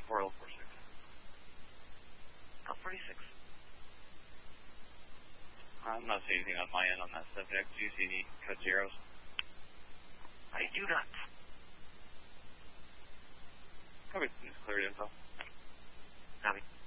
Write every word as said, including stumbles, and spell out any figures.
four L forty-six. L forty-six. I'm not seeing anything on my end on that subject. Do you see any cut zeros? I do not. Okay, it's cleared info. Copy.